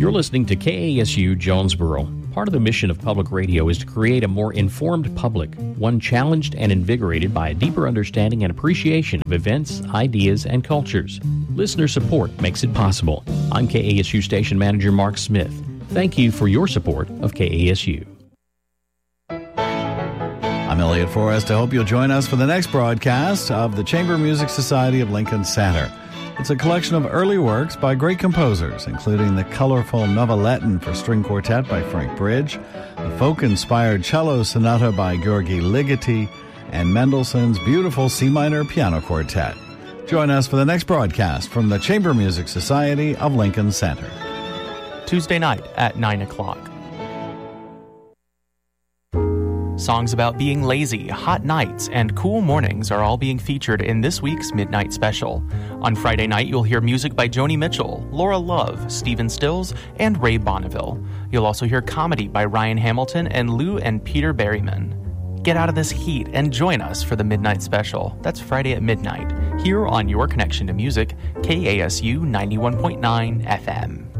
You're listening to KASU Jonesboro. Part of the mission of public radio is to create a more informed public, one challenged and invigorated by a deeper understanding and appreciation of events, ideas, and cultures. Listener support makes it possible. I'm KASU Station Manager Mark Smith. Thank you for your support of KASU. I'm Elliot Forrest. I hope you'll join us for the next broadcast of the Chamber Music Society of Lincoln Center. It's a collection of early works by great composers, including the colorful Noveletton for String Quartet by Frank Bridge, the folk-inspired cello sonata by Georgi Ligeti, and Mendelssohn's beautiful C minor piano quartet. Join us for the next broadcast from the Chamber Music Society of Lincoln Center. Tuesday night at 9 o'clock. Songs about being lazy, hot nights, and cool mornings are all being featured in this week's Midnight Special. On Friday night, you'll hear music by Joni Mitchell, Laura Love, Stephen Stills, and Ray Bonneville. You'll also hear comedy by Ryan Hamilton and Lou and Peter Berryman. Get out of this heat and join us for the Midnight Special. That's Friday at midnight, here on Your Connection to Music, KASU 91.9 FM.